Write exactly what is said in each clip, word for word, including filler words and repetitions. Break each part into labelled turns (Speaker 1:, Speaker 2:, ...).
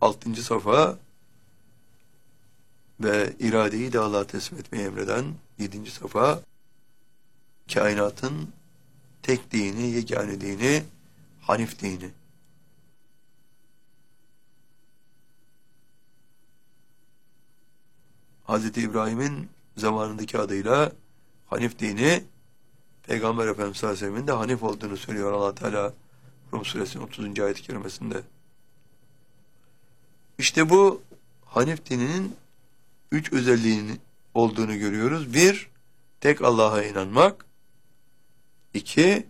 Speaker 1: altıncı safa ve iradeyi de Allah'a teslim etmeyi emreden yedinci safa, kainatın tek dini, yegane dini, Hanif dini. Hazreti İbrahim'in zamanındaki adıyla Hanif dini, Peygamber Efendimiz sallallahu aleyhi ve sellem'in de Hanif olduğunu söylüyor Allah Teala Rum suresinin otuzuncu ayet-i kerimesinde. İşte bu Hanif dininin üç özelliğinin olduğunu görüyoruz. Bir, tek Allah'a inanmak. İki,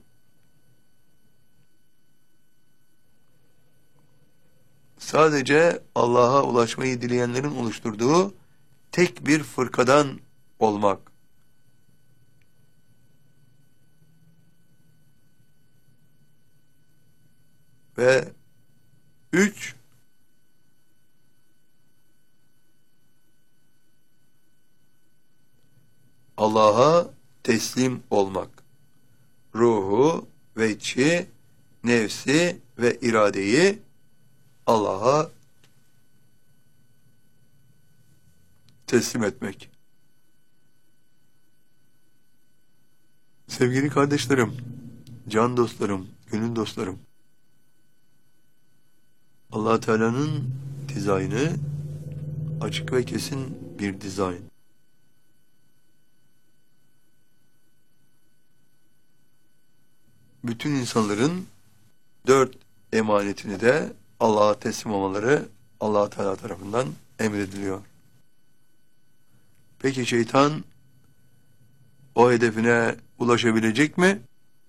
Speaker 1: sadece Allah'a ulaşmayı dileyenlerin oluşturduğu tek bir fırkadan olmak. Ve üç, Allah'a teslim olmak. Ruhu ve içi, nefsi ve iradeyi Allah'a teslim etmek. Sevgili kardeşlerim, can dostlarım, gönül dostlarım, Allah Teala'nın dizaynı açık ve kesin bir dizayn. Bütün insanların dört emanetini de Allah'a teslim olmaları Allah Teala tarafından emrediliyor. Peki şeytan o hedefine ulaşabilecek mi?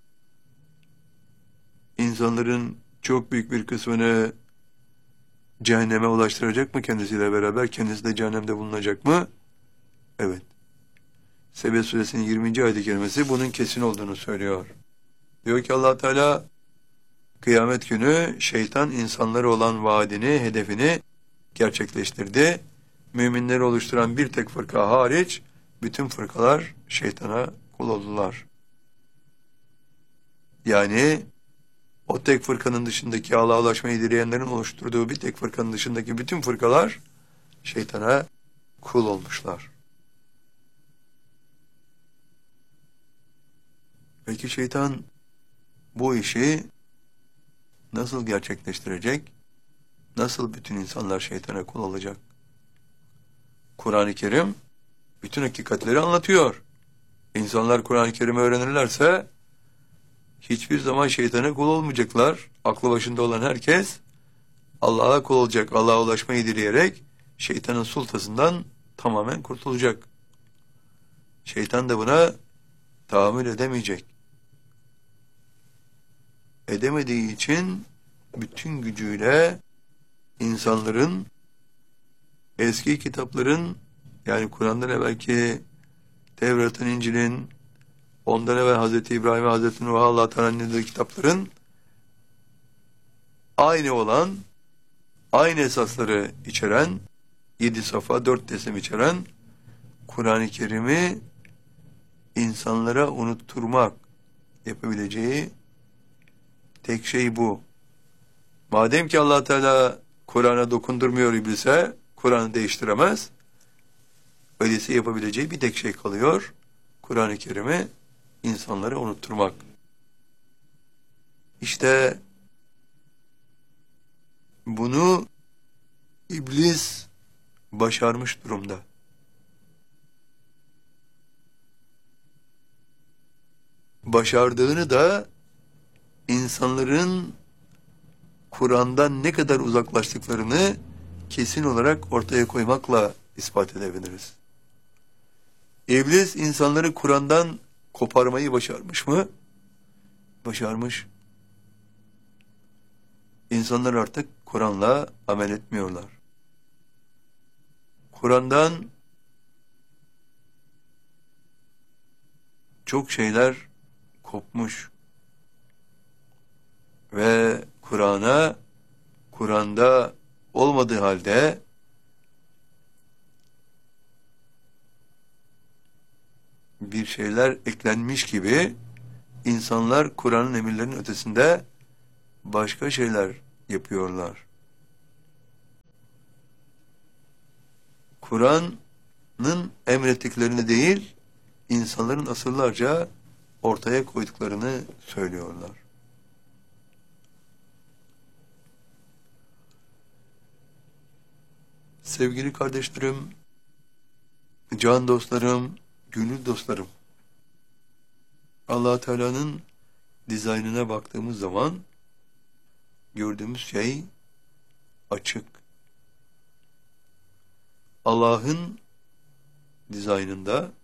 Speaker 1: İnsanların çok büyük bir kısmını cehenneme ulaştıracak mı kendisiyle beraber? Kendisi de cehennemde bulunacak mı? Evet. Sebe suresinin yirminci ayet-i kerimesi bunun kesin olduğunu söylüyor. Diyor ki Allah Teala, kıyamet günü şeytan insanlara olan vaadini, hedefini gerçekleştirdi. Müminleri oluşturan bir tek fırka hariç bütün fırkalar şeytana kul oldular. Yani o tek fırkanın dışındaki, Allah'a ulaşmayı dileyenlerin oluşturduğu bir tek fırkanın dışındaki bütün fırkalar şeytana kul olmuşlar. Peki şeytan bu işi nasıl gerçekleştirecek? Nasıl bütün insanlar şeytana kul olacak? Kur'an-ı Kerim bütün hakikatleri anlatıyor. İnsanlar Kur'an-ı Kerim'i öğrenirlerse hiçbir zaman şeytana kul olmayacaklar. Aklı başında olan herkes Allah'a kul olacak. Allah'a ulaşmayı dileyerek şeytanın sultasından tamamen kurtulacak. Şeytan da buna tahammül edemeyecek. Edemediği için bütün gücüyle insanların eski kitapların, yani Kur'an'dan evvelki Tevrat'ın, İncil'in, ondan evvel Hazreti İbrahim ve Hazreti Nuh'a Allah Teala'nın indirdiği kitapların aynı olan, aynı esasları içeren, yedi safa, dört teslim içeren Kur'an-ı Kerim'i insanlara unutturmak yapabileceği tek şey bu. Madem ki Allah Teala Kur'an'a dokundurmuyor iblise, Kur'an'ı değiştiremez. Öyleyse yapabileceği bir tek şey kalıyor. Kur'an-ı Kerim'i insanlara unutturmak. İşte bunu iblis başarmış durumda. Başardığını da insanların Kur'an'dan ne kadar uzaklaştıklarını kesin olarak ortaya koymakla ispat edebiliriz. İblis insanları Kur'an'dan koparmayı başarmış mı? Başarmış. İnsanlar artık Kur'an'la amel etmiyorlar. Kur'an'dan çok şeyler kopmuş ve Kur'an'a, Kur'an'da olmadığı halde bir şeyler eklenmiş gibi insanlar Kur'an'ın emirlerinin ötesinde başka şeyler yapıyorlar. Kur'an'ın emrettiklerini değil, insanların asırlarca ortaya koyduklarını söylüyorlar. Sevgili kardeşlerim, can dostlarım, gönül dostlarım, Allah Teala'nın dizaynına baktığımız zaman gördüğümüz şey açık. Allah'ın dizaynında